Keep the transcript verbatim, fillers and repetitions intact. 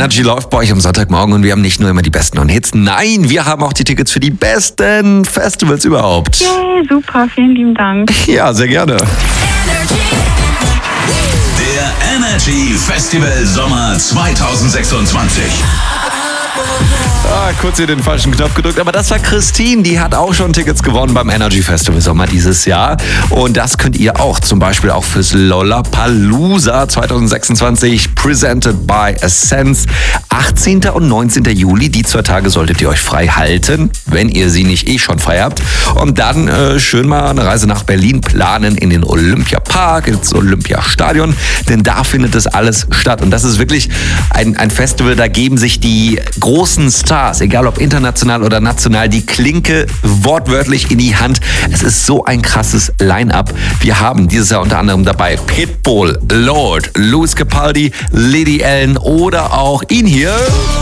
Energy läuft bei euch am Sonntagmorgen und wir haben nicht nur immer die besten neuen Hits, nein, wir haben auch die Tickets für die besten Festivals überhaupt. Yay, super, vielen lieben Dank. Ja, sehr gerne. Der Energy Festival Sommer zweitausendsechsundzwanzig. Ah, kurz hier den falschen Knopf gedrückt, aber das war Christine, die hat auch schon Tickets gewonnen beim Energy Festival Sommer dieses Jahr und das könnt ihr auch, zum Beispiel auch fürs Lollapalooza zweitausendsechsundzwanzig, presented by Essence. achtzehnten und neunzehnten Juli, die zwei Tage solltet ihr euch frei halten, wenn ihr sie nicht eh schon frei habt, und dann äh, schön mal eine Reise nach Berlin planen, in den Olympiapark, ins Olympiastadion, denn da findet das alles statt und das ist wirklich ein, ein Festival, da geben sich die großen Stars, egal ob international oder national, die Klinke wortwörtlich in die Hand. Es ist so ein krasses Line-Up. Wir haben dieses Jahr unter anderem dabei Pitbull, Lorde, Lewis Capaldi, Lady Allen oder auch ihn hier.